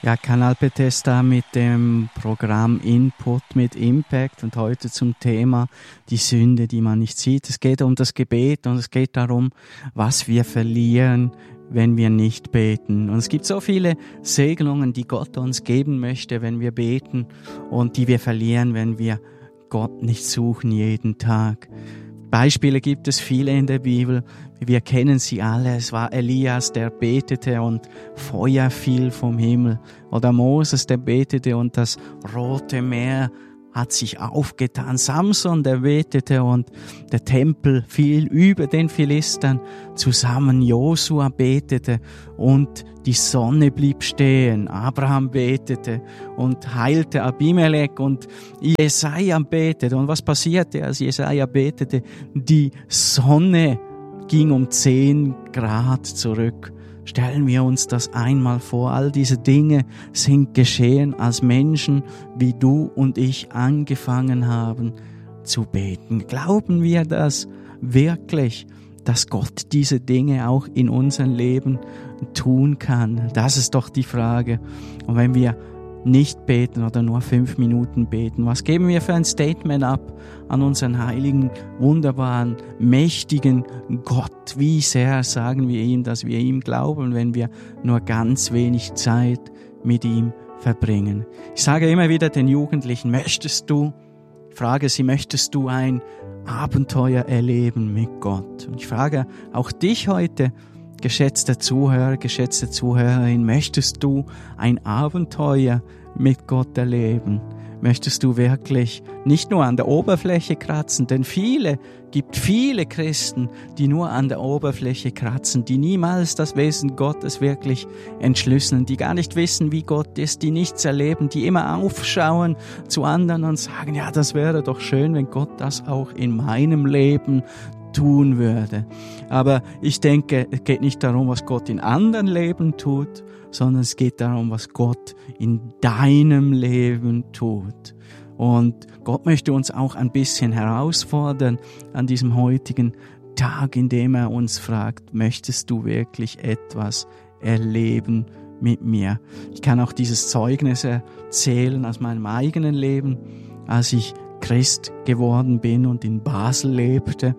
Ja, Kanal Bethesda mit dem Programm Input mit Impact und heute zum Thema die Sünde, die man nicht sieht. Es geht um das Gebet und es geht darum, was wir verlieren, wenn wir nicht beten. Und es gibt so viele Segnungen, die Gott uns geben möchte, wenn wir beten und die wir verlieren, wenn wir Gott nicht suchen jeden Tag. Beispiele gibt es viele in der Bibel. Wir kennen sie alle. Es war Elias, der betete und Feuer fiel vom Himmel. Oder Moses, der betete und das Rote Meer hat sich aufgetan. Samson, der betete und der Tempel fiel über den Philistern zusammen. Josua betete und die Sonne blieb stehen. Abraham betete und heilte Abimelech und Jesaja betete. Und was passierte, als Jesaja betete? Die Sonne ging um 10 Grad zurück. Stellen wir uns das einmal vor. All diese Dinge sind geschehen, als Menschen wie du und ich angefangen haben zu beten. Glauben wir das wirklich, dass Gott diese Dinge auch in unserem Leben tun kann? Das ist doch die Frage. Und wenn wir nicht beten oder nur 5 Minuten beten, was geben wir für ein Statement ab an unseren heiligen, wunderbaren, mächtigen Gott? Wie sehr sagen wir ihm, dass wir ihm glauben, wenn wir nur ganz wenig Zeit mit ihm verbringen? Ich sage immer wieder den Jugendlichen, möchtest du ein Abenteuer erleben mit Gott? Und ich frage auch dich heute, geschätzter Zuhörer, geschätzte Zuhörerin, möchtest du ein Abenteuer mit Gott erleben? Möchtest du wirklich nicht nur an der Oberfläche kratzen? Denn gibt viele Christen, die nur an der Oberfläche kratzen, die niemals das Wesen Gottes wirklich entschlüsseln, die gar nicht wissen, wie Gott ist, die nichts erleben, die immer aufschauen zu anderen und sagen, ja, das wäre doch schön, wenn Gott das auch in meinem Leben tun würde. Aber ich denke, es geht nicht darum, was Gott in anderen Leben tut, sondern es geht darum, was Gott in deinem Leben tut. Und Gott möchte uns auch ein bisschen herausfordern an diesem heutigen Tag, indem er uns fragt, möchtest du wirklich etwas erleben mit mir? Ich kann auch dieses Zeugnis erzählen aus meinem eigenen Leben, als ich Christ geworden bin und in Basel lebte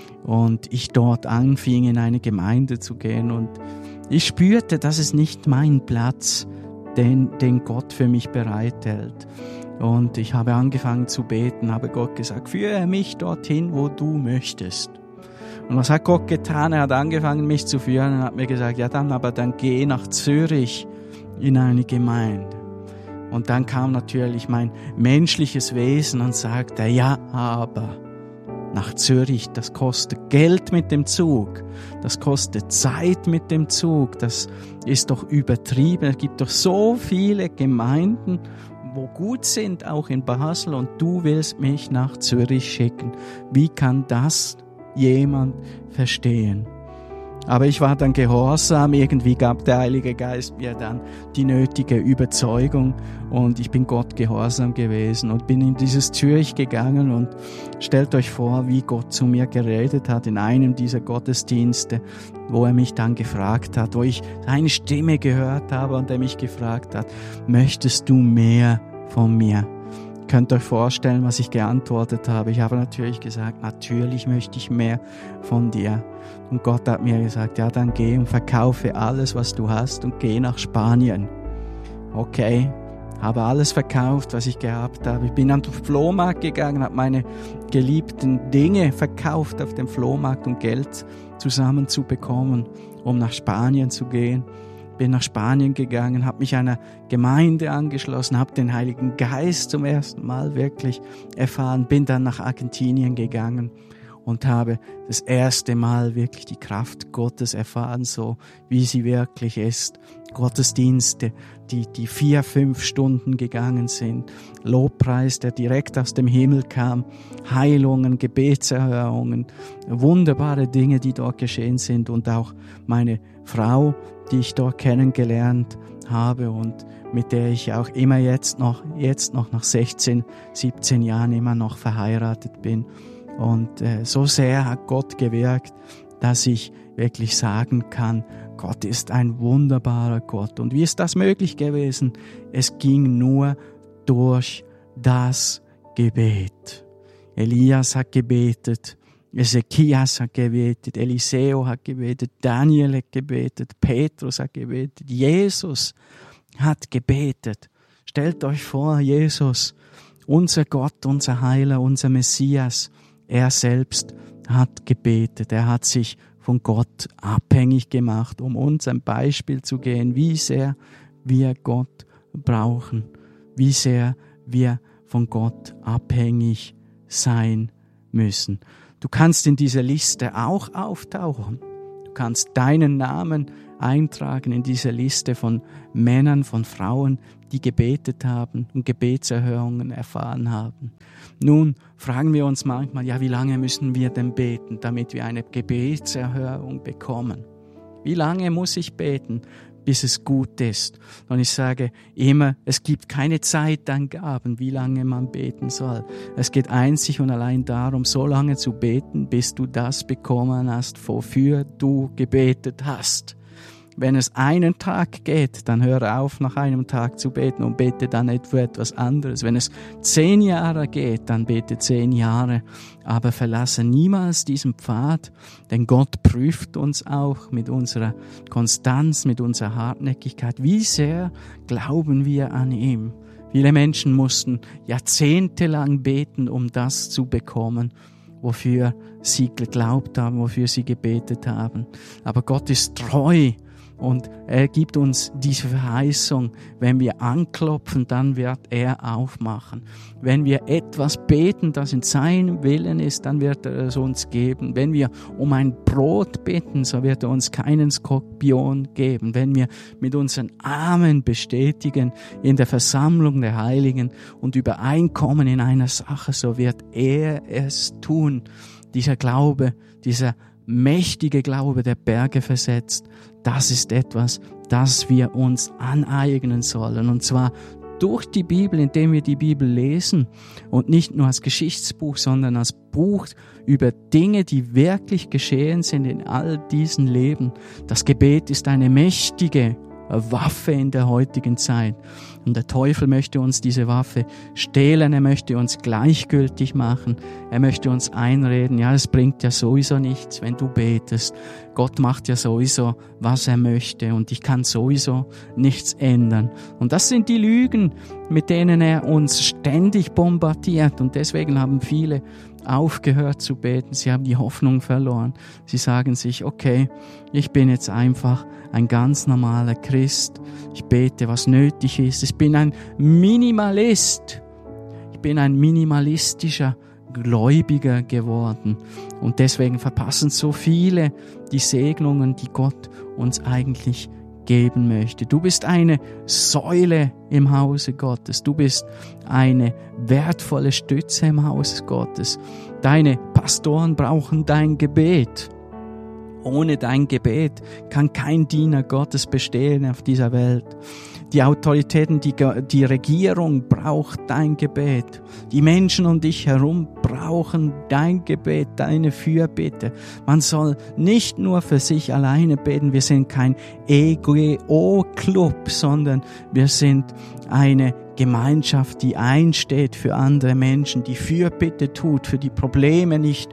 und ich dort anfing, in eine Gemeinde zu gehen und ich spürte, das ist nicht mein Platz, den Gott für mich bereithält. Und ich habe angefangen zu beten, habe Gott gesagt, führe mich dorthin, wo du möchtest. Und was hat Gott getan? Er hat angefangen, mich zu führen und hat mir gesagt, ja dann geh nach Zürich in eine Gemeinde. Und dann kam natürlich mein menschliches Wesen und sagte, ja, aber nach Zürich, das kostet Geld mit dem Zug, das kostet Zeit mit dem Zug, das ist doch übertrieben. Es gibt doch so viele Gemeinden, wo gut sind, auch in Basel, und du willst mich nach Zürich schicken. Wie kann das jemand verstehen? Aber ich war dann gehorsam, irgendwie gab der Heilige Geist mir dann die nötige Überzeugung und ich bin Gott gehorsam gewesen und bin in dieses Zürich gegangen und stellt euch vor, wie Gott zu mir geredet hat in einem dieser Gottesdienste, wo er mich dann gefragt hat, wo ich seine Stimme gehört habe und er mich gefragt hat, möchtest du mehr von mir? Ihr könnt euch vorstellen, was ich geantwortet habe. Ich habe natürlich gesagt, natürlich möchte ich mehr von dir. Und Gott hat mir gesagt, ja, dann geh und verkaufe alles, was du hast und geh nach Spanien. Okay, habe alles verkauft, was ich gehabt habe. Ich bin an den Flohmarkt gegangen, habe meine geliebten Dinge verkauft auf dem Flohmarkt, um Geld zusammenzubekommen, um nach Spanien zu gehen. Bin nach Spanien gegangen, habe mich einer Gemeinde angeschlossen, habe den Heiligen Geist zum ersten Mal wirklich erfahren, bin dann nach Argentinien gegangen und habe das erste Mal wirklich die Kraft Gottes erfahren, so wie sie wirklich ist. Gottesdienste, die 4-5 Stunden gegangen sind, Lobpreis, der direkt aus dem Himmel kam, Heilungen, Gebetserhörungen, wunderbare Dinge, die dort geschehen sind und auch meine Frau, die ich dort kennengelernt habe und mit der ich auch immer jetzt noch nach 16, 17 Jahren immer noch verheiratet bin. Und so sehr hat Gott gewirkt, dass ich wirklich sagen kann, Gott ist ein wunderbarer Gott. Und wie ist das möglich gewesen? Es ging nur durch das Gebet. Elias hat gebetet, Ezekias hat gebetet, Eliseo hat gebetet, Daniel hat gebetet, Petrus hat gebetet, Jesus hat gebetet. Stellt euch vor, Jesus, unser Gott, unser Heiler, unser Messias, er selbst hat gebetet. Er hat sich von Gott abhängig gemacht, um uns ein Beispiel zu geben, wie sehr wir Gott brauchen, wie sehr wir von Gott abhängig sein müssen. Du kannst in dieser Liste auch auftauchen. Du kannst deinen Namen eintragen in dieser Liste von Männern, von Frauen, die gebetet haben und Gebetserhörungen erfahren haben. Nun fragen wir uns manchmal, ja, wie lange müssen wir denn beten, damit wir eine Gebetserhörung bekommen? Wie lange muss ich beten, bis es gut ist? Und ich sage immer, es gibt keine Zeitangaben, wie lange man beten soll. Es geht einzig und allein darum, so lange zu beten, bis du das bekommen hast, wofür du gebetet hast. Wenn es einen Tag geht, dann höre auf, nach einem Tag zu beten und bete dann etwas anderes. Wenn es 10 Jahre geht, dann bete 10 Jahre. Aber verlasse niemals diesen Pfad, denn Gott prüft uns auch mit unserer Konstanz, mit unserer Hartnäckigkeit. Wie sehr glauben wir an ihm? Viele Menschen mussten jahrzehntelang beten, um das zu bekommen, wofür sie geglaubt haben, wofür sie gebetet haben. Aber Gott ist treu. Und er gibt uns diese Verheißung, wenn wir anklopfen, dann wird er aufmachen. Wenn wir etwas beten, das in seinem Willen ist, dann wird er es uns geben. Wenn wir um ein Brot bitten, so wird er uns keinen Skorpion geben. Wenn wir mit unseren Amen bestätigen in der Versammlung der Heiligen und übereinkommen in einer Sache, so wird er es tun. Dieser Glaube, dieser mächtige Glaube, der Berge versetzt, das ist etwas, das wir uns aneignen sollen. Und zwar durch die Bibel, indem wir die Bibel lesen und nicht nur als Geschichtsbuch, sondern als Buch über Dinge, die wirklich geschehen sind in all diesen Leben. Das Gebet ist eine mächtige Waffe in der heutigen Zeit. Und der Teufel möchte uns diese Waffe stehlen, er möchte uns gleichgültig machen, er möchte uns einreden, ja, es bringt ja sowieso nichts, wenn du betest. Gott macht ja sowieso, was er möchte und ich kann sowieso nichts ändern. Und das sind die Lügen, mit denen er uns ständig bombardiert. Und deswegen haben viele aufgehört zu beten, sie haben die Hoffnung verloren. Sie sagen sich, okay, ich bin jetzt einfach ein ganz normaler Christ. Ich bete, was nötig ist. Ich bin ein Minimalist. Ich bin ein minimalistischer Gläubiger geworden. Und deswegen verpassen so viele die Segnungen, die Gott uns eigentlich geben möchte. Du bist eine Säule im Hause Gottes. Du bist eine wertvolle Stütze im Hause Gottes. Deine Pastoren brauchen dein Gebet. Ohne dein Gebet kann kein Diener Gottes bestehen auf dieser Welt. Die Autoritäten, die Regierung braucht dein Gebet. Die Menschen um dich herum brauchen dein Gebet, deine Fürbitte. Man soll nicht nur für sich alleine beten. Wir sind kein Ego-Club, sondern wir sind eine Gemeinschaft, die einsteht für andere Menschen, die Fürbitte tut, für die Probleme nicht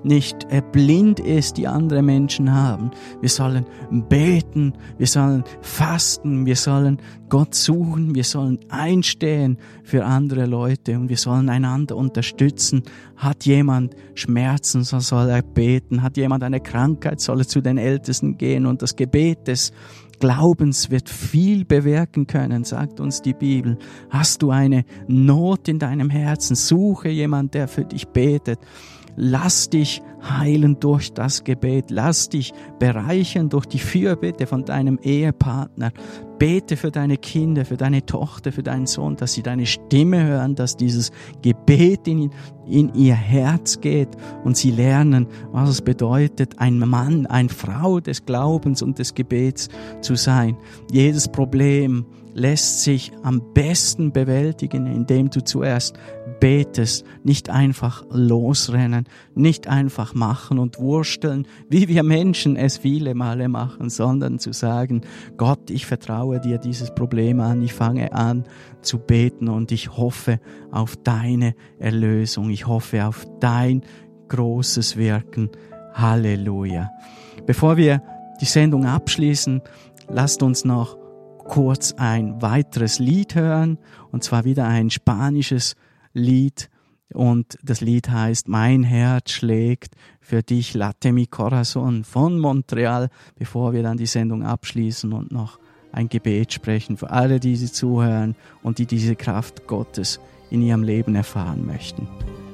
blind ist, die andere Menschen haben. Wir sollen beten, wir sollen fasten, wir sollen Gott suchen, wir sollen einstehen für andere Leute und wir sollen einander unterstützen. Hat jemand Schmerzen, so soll er beten. Hat jemand eine Krankheit, soll er zu den Ältesten gehen. Und das Gebet des Glaubens wird viel bewirken können, sagt uns die Bibel. Hast du eine Not in deinem Herzen, suche jemand, der für dich betet. Lass dich heilen durch das Gebet. Lass dich bereichern durch die Fürbitte von deinem Ehepartner. Bete für deine Kinder, für deine Tochter, für deinen Sohn, dass sie deine Stimme hören, dass dieses Gebet in ihr Herz geht und sie lernen, was es bedeutet, ein Mann, eine Frau des Glaubens und des Gebets zu sein. Jedes Problem lässt sich am besten bewältigen, indem du zuerst betest, nicht einfach losrennen, nicht einfach machen und wursteln, wie wir Menschen es viele Male machen, sondern zu sagen, Gott, ich vertraue dir dieses Problem an, ich fange an zu beten und ich hoffe auf deine Erlösung, ich hoffe auf dein großes Wirken. Halleluja. Bevor wir die Sendung abschließen, lasst uns noch kurz ein weiteres Lied hören, und zwar wieder ein spanisches Lied, und das Lied heißt Mein Herz schlägt für dich, Late mi corazón, von Montreal, bevor wir dann die Sendung abschließen und noch ein Gebet sprechen für alle, die sie zuhören und die diese Kraft Gottes in ihrem Leben erfahren möchten.